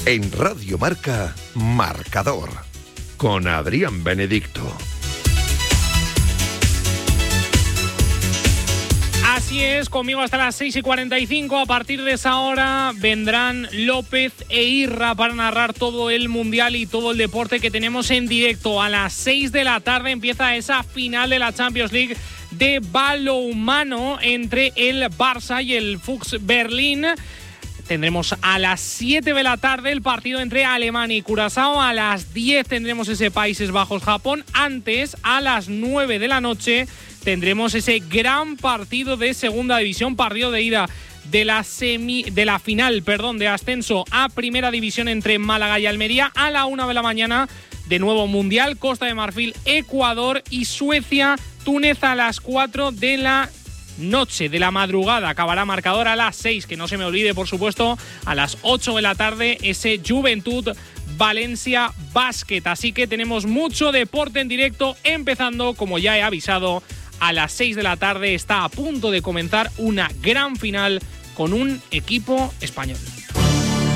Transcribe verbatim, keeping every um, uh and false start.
En Radio Marca, Marcador, con Adrián Benedicto. Así es, conmigo hasta las seis y cuarenta y cinco. A partir de esa hora vendrán López e Irra para narrar todo el Mundial y todo el deporte que tenemos en directo. A las seis de la tarde empieza esa final de la Champions League de balonmano entre el Barça y el Fuchs Berlín. Tendremos a las siete de la tarde el partido entre Alemania y Curazao. A las diez tendremos ese Países Bajos-Japón. Antes, a las nueve de la noche, tendremos ese gran partido de segunda división, partido de ida de la semi, de la final, perdón, de ascenso a primera división entre Málaga y Almería. A la una de la mañana, de nuevo Mundial, Costa de Marfil, Ecuador y Suecia, Túnez a las cuatro de la noche, de la madrugada. Acabará marcador a las seis, que no se me olvide, por supuesto, a las ocho de la tarde, ese Juventud Valencia Basket. Así que tenemos mucho deporte en directo, empezando, como ya he avisado, a las seis de la tarde. Está a punto de comenzar una gran final con un equipo español.